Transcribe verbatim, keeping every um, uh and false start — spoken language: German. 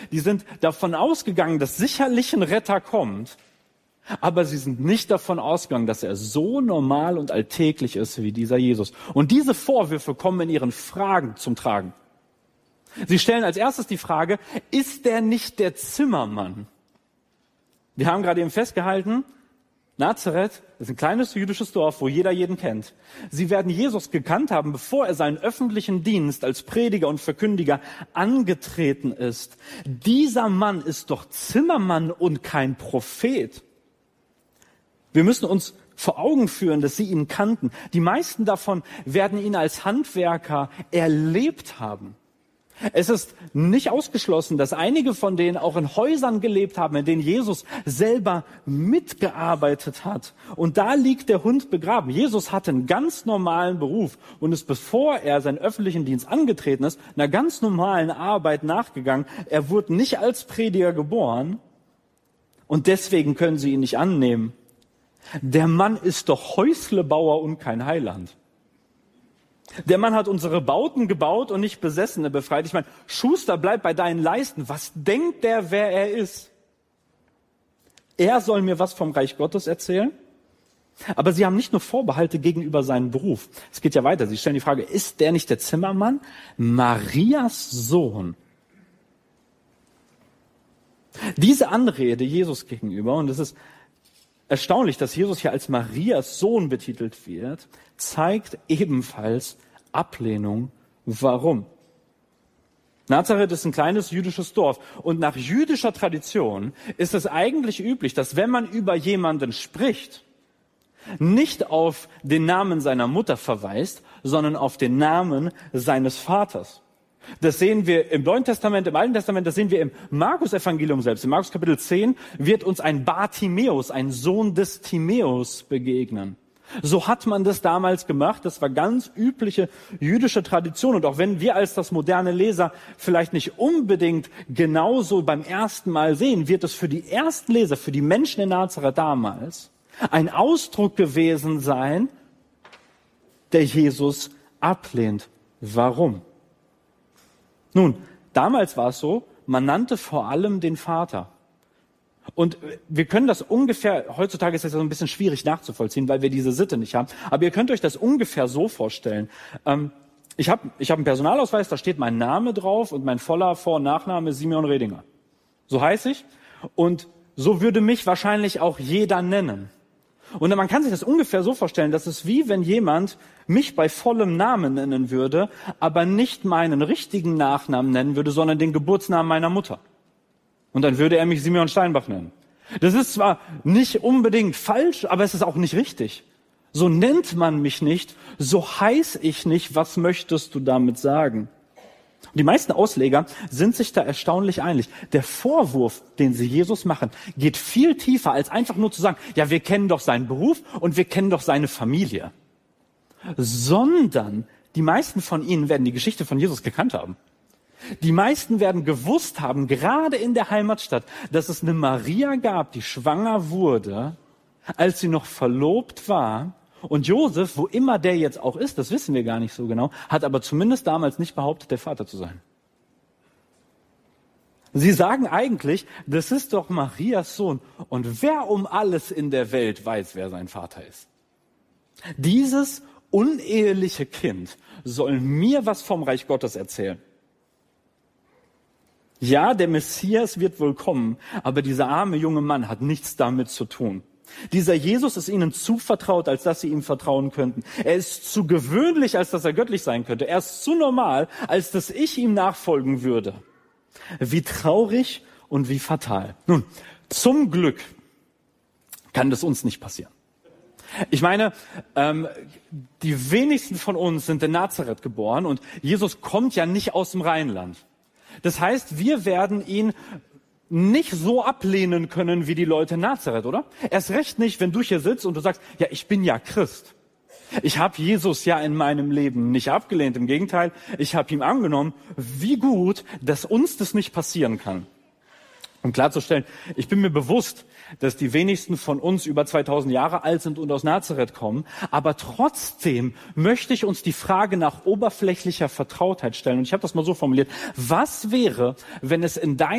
Die sind davon ausgegangen, dass sicherlich ein Retter kommt, aber sie sind nicht davon ausgegangen, dass er so normal und alltäglich ist wie dieser Jesus. Und diese Vorwürfe kommen in ihren Fragen zum Tragen. Sie stellen als erstes die Frage, ist der nicht der Zimmermann? Wir haben gerade eben festgehalten, Nazareth ist ein kleines jüdisches Dorf, wo jeder jeden kennt. Sie werden Jesus gekannt haben, bevor er seinen öffentlichen Dienst als Prediger und Verkündiger angetreten ist. Dieser Mann ist doch Zimmermann und kein Prophet. Wir müssen uns vor Augen führen, dass sie ihn kannten. Die meisten davon werden ihn als Handwerker erlebt haben. Es ist nicht ausgeschlossen, dass einige von denen auch in Häusern gelebt haben, in denen Jesus selber mitgearbeitet hat. Und da liegt der Hund begraben. Jesus hatte einen ganz normalen Beruf und ist, bevor er seinen öffentlichen Dienst angetreten ist, einer ganz normalen Arbeit nachgegangen. Er wurde nicht als Prediger geboren und deswegen können sie ihn nicht annehmen. Der Mann ist doch Häuslebauer und kein Heiland. Der Mann hat unsere Bauten gebaut und nicht Besessene befreit. Ich meine, Schuster, bleib bei deinen Leisten. Was denkt der, wer er ist? Er soll mir was vom Reich Gottes erzählen? Aber sie haben nicht nur Vorbehalte gegenüber seinem Beruf. Es geht ja weiter. Sie stellen die Frage, ist der nicht der Zimmermann? Marias Sohn. Diese Anrede Jesus gegenüber, und es ist erstaunlich, dass Jesus hier als Marias Sohn betitelt wird, zeigt ebenfalls Ablehnung. Warum? Nazareth ist ein kleines jüdisches Dorf und nach jüdischer Tradition ist es eigentlich üblich, dass wenn man über jemanden spricht, nicht auf den Namen seiner Mutter verweist, sondern auf den Namen seines Vaters. Das sehen wir im Neuen Testament, im Alten Testament, das sehen wir im Markus-Evangelium selbst. Im Markus Kapitel zehn wird uns ein Bartimäus, ein Sohn des Timäus, begegnen. So hat man das damals gemacht. Das war ganz übliche jüdische Tradition. Und auch wenn wir als das moderne Leser vielleicht nicht unbedingt genauso beim ersten Mal sehen, wird es für die ersten Leser, für die Menschen in Nazareth damals, ein Ausdruck gewesen sein, der Jesus ablehnt. Warum? Nun, damals war es so, man nannte vor allem den Vater. Und wir können das ungefähr, heutzutage ist das so ein bisschen schwierig nachzuvollziehen, weil wir diese Sitte nicht haben, aber ihr könnt euch das ungefähr so vorstellen. Ähm, ich habe ich hab einen Personalausweis, da steht mein Name drauf und mein voller Vor- und Nachname ist Simeon Redinger. So heiße ich und so würde mich wahrscheinlich auch jeder nennen. Und man kann sich das ungefähr so vorstellen, dass es wie wenn jemand mich bei vollem Namen nennen würde, aber nicht meinen richtigen Nachnamen nennen würde, sondern den Geburtsnamen meiner Mutter. Und dann würde er mich Simeon Steinbach nennen. Das ist zwar nicht unbedingt falsch, aber es ist auch nicht richtig. So nennt man mich nicht, so heiß ich nicht, was möchtest du damit sagen? Die meisten Ausleger sind sich da erstaunlich einig. Der Vorwurf, den sie Jesus machen, geht viel tiefer, als einfach nur zu sagen, ja, wir kennen doch seinen Beruf und wir kennen doch seine Familie. Sondern die meisten von ihnen werden die Geschichte von Jesus gekannt haben. Die meisten werden gewusst haben, gerade in der Heimatstadt, dass es eine Maria gab, die schwanger wurde, als sie noch verlobt war. Und Josef, wo immer der jetzt auch ist, das wissen wir gar nicht so genau, hat aber zumindest damals nicht behauptet, der Vater zu sein. Sie sagen eigentlich, das ist doch Marias Sohn. Und wer um alles in der Welt weiß, wer sein Vater ist? Dieses uneheliche Kind soll mir was vom Reich Gottes erzählen. Ja, der Messias wird wohl kommen, aber dieser arme junge Mann hat nichts damit zu tun. Dieser Jesus ist ihnen zu vertraut, als dass sie ihm vertrauen könnten. Er ist zu gewöhnlich, als dass er göttlich sein könnte. Er ist zu normal, als dass ich ihm nachfolgen würde. Wie traurig und wie fatal. Nun, zum Glück kann das uns nicht passieren. Ich meine, ähm, die wenigsten von uns sind in Nazareth geboren und Jesus kommt ja nicht aus dem Rheinland. Das heißt, wir werden ihn nicht so ablehnen können wie die Leute in Nazareth, oder? Erst recht nicht, wenn du hier sitzt und du sagst, ja, ich bin ja Christ. Ich habe Jesus ja in meinem Leben nicht abgelehnt. Im Gegenteil, ich habe ihn angenommen. Wie gut, dass uns das nicht passieren kann. Um klarzustellen, ich bin mir bewusst, dass die wenigsten von uns über zweitausend Jahre alt sind und aus Nazareth kommen. Aber trotzdem möchte ich uns die Frage nach oberflächlicher Vertrautheit stellen. Und ich habe das mal so formuliert. Was wäre, wenn es in deinem